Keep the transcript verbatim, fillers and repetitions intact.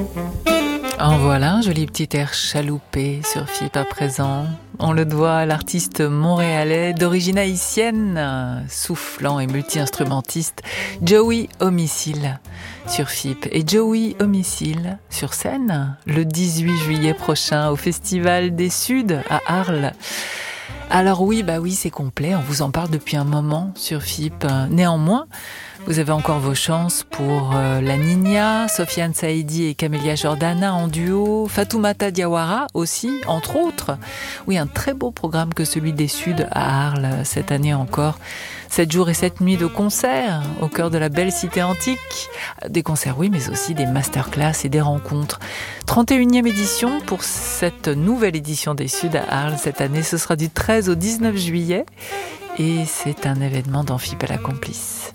En voilà un joli petit air chaloupé sur F I P à présent. On le doit à l'artiste montréalais d'origine haïtienne, soufflant et multi-instrumentiste, Joey Homicile sur F I P. Et Joey Homicile sur scène le dix-huit juillet prochain au Festival des Suds à Arles. Alors oui, bah oui, c'est complet, on vous en parle depuis un moment sur F I P. Néanmoins, vous avez encore vos chances pour euh, La Niña, Sofiane Saïdi et Camélia Jordana en duo, Fatoumata Diawara aussi, entre autres. Oui, un très beau programme que celui des Suds à Arles cette année encore. Sept jours et sept nuits de concerts au cœur de la belle cité antique. Des concerts, oui, mais aussi des masterclass et des rencontres. trente et unième édition pour cette nouvelle édition des Suds à Arles cette année. Ce sera du treize au dix-neuf juillet et c'est un événement d'Amphi à la Complice.